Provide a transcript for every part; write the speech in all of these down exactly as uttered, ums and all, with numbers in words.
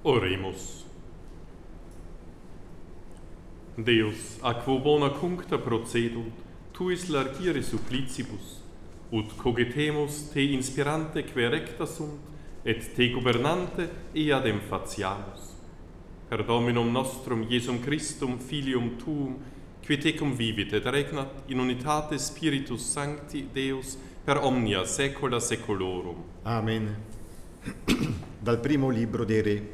Oremus. Deus, a quo bona cuncta procedunt, tuis largire supplicibus, ut cogitemus te inspirante que recta sunt, et te governante eadem faciamus. Per Dominum nostrum Iesum Christum, Filium Tuum, qui te convivit et regnat in unitate Spiritus Sancti Deus per omnia saecula saeculorum. Amen. Dal primo libro dei Re.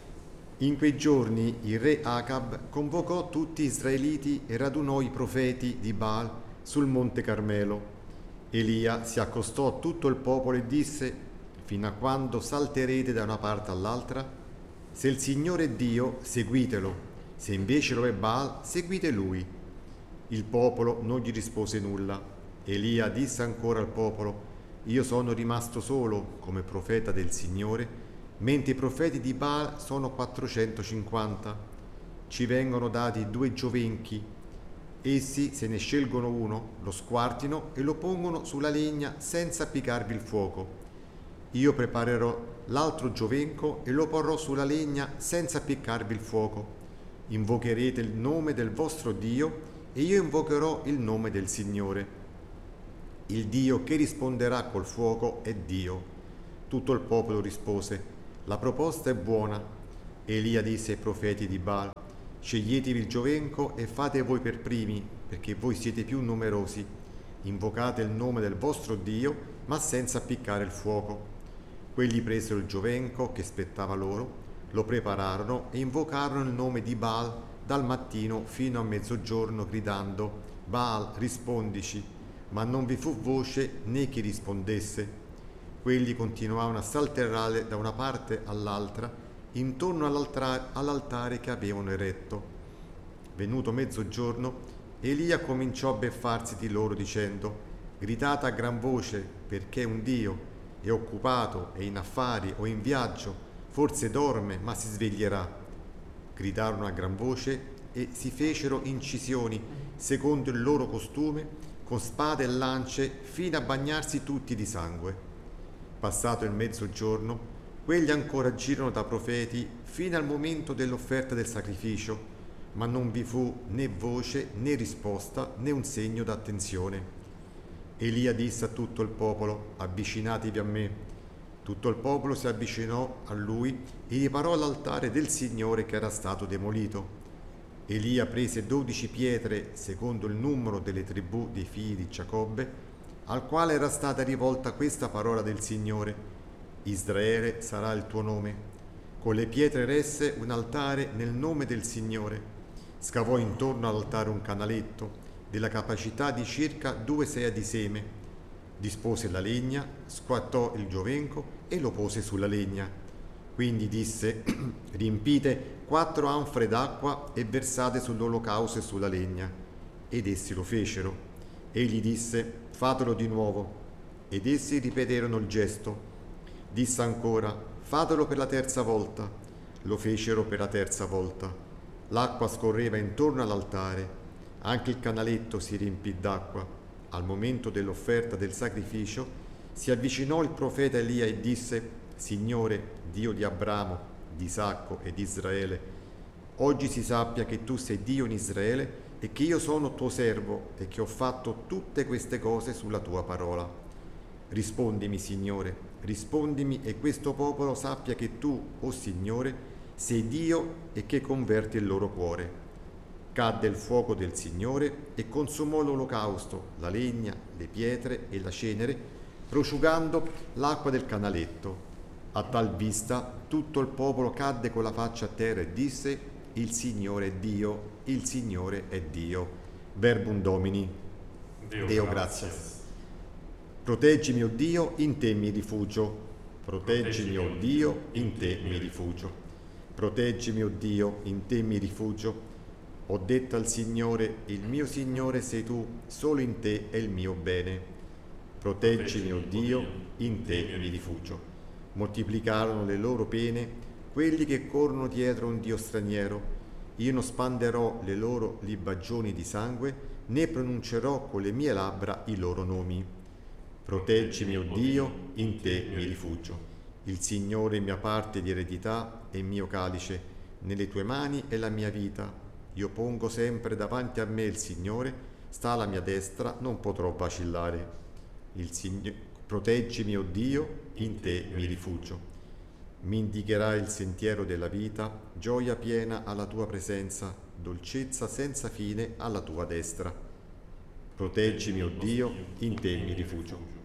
In quei giorni il re Acab convocò tutti gli israeliti e radunò i profeti di Baal sul monte Carmelo. Elia si accostò a tutto il popolo e disse: fino a quando salterete da una parte all'altra? Se il Signore è Dio, seguitelo; se invece lo è Baal, seguite lui. Il popolo non gli rispose nulla. Elia disse ancora al popolo: io sono rimasto solo come profeta del Signore, mentre i profeti di Baal sono quattrocentocinquanta. Ci vengono dati due giovenchi. Essi se ne scelgono uno, lo squartino e lo pongono sulla legna senza appiccarvi il fuoco. Io preparerò l'altro giovenco e lo porrò sulla legna senza appiccarvi il fuoco. Invocherete il nome del vostro Dio e io invocherò il nome del Signore. Il Dio che risponderà col fuoco è Dio. Tutto il popolo rispose: la proposta è buona. Elia disse ai profeti di Baal: sceglietevi il giovenco e fate voi per primi, perché voi siete più numerosi. Invocate il nome del vostro Dio, ma senza appiccare il fuoco. Quelli presero il giovenco che spettava loro, lo prepararono e invocarono il nome di Baal dal mattino fino a mezzogiorno, gridando: Baal, rispondici. Ma non vi fu voce né chi rispondesse. Quelli continuavano a saltellare da una parte all'altra intorno all'altare, all'altare che avevano eretto. Venuto mezzogiorno, Elia cominciò a beffarsi di loro dicendo: gridate a gran voce, perché un Dio è occupato, è in affari o in viaggio, forse dorme ma si sveglierà. Gridarono a gran voce e si fecero incisioni secondo il loro costume con spade e lance fino a bagnarsi tutti di sangue. Passato il mezzogiorno, quelli ancora girono da profeti fino al momento dell'offerta del sacrificio, ma non vi fu né voce né risposta né un segno d'attenzione. Elia disse a tutto il popolo: avvicinatevi a me. Tutto il popolo si avvicinò a lui e riparò l'altare del Signore che era stato demolito. Elia prese dodici pietre secondo il numero delle tribù dei figli di Giacobbe, al quale era stata rivolta questa parola del Signore: Israele sarà il tuo nome. Con le pietre resse un altare nel nome del Signore. Scavò intorno all'altare un canaletto della capacità di circa due sea di seme. Dispose la legna, squattò il giovenco e lo pose sulla legna. Quindi disse: riempite quattro anfore d'acqua e versate sull'olocausto e sulla legna. Ed essi lo fecero. Egli disse: fatelo di nuovo. Ed essi ripeterono il gesto. Disse ancora: fatelo per la terza volta. Lo fecero per la terza volta. L'acqua scorreva intorno all'altare. Anche il canaletto si riempì d'acqua. Al momento dell'offerta del sacrificio si avvicinò il profeta Elia e disse: Signore, Dio di Abramo, di Isacco e di Israele, oggi si sappia che tu sei Dio in Israele e che io sono tuo servo e che ho fatto tutte queste cose sulla tua parola. Rispondimi, Signore, rispondimi, e questo popolo sappia che tu, o Signore, sei Dio e che converti il loro cuore. Cadde il fuoco del Signore e consumò l'olocausto, la legna, le pietre e la cenere, prosciugando l'acqua del canaletto. A tal vista tutto il popolo cadde con la faccia a terra e disse: il Signore è Dio, il Signore è Dio. Verbum Domini. Deo, Deo gratias. Proteggimi, o Dio, in te mi rifugio. Proteggimi, o Dio, in te mi rifugio. Proteggimi, o Dio, in te mi rifugio. Ho detto al Signore: il mio Signore sei tu, solo in te è il mio bene. Proteggimi, o Dio, in te mi rifugio. Moltiplicarono le loro pene quelli che corrono dietro un Dio straniero. Io non spanderò le loro libagioni di sangue, né pronuncerò con le mie labbra i loro nomi. Proteggimi, o Dio, in te mi rifugio. Il Signore è mia parte di eredità e mio calice, nelle tue mani è la mia vita. Io pongo sempre davanti a me il Signore, sta alla mia destra, non potrò vacillare. Il Signore, proteggimi, o Dio, in te mi rifugio. Mi indicherai il sentiero della vita, gioia piena alla tua presenza, dolcezza senza fine alla tua destra. Proteggimi, o Dio, in te mi rifugio.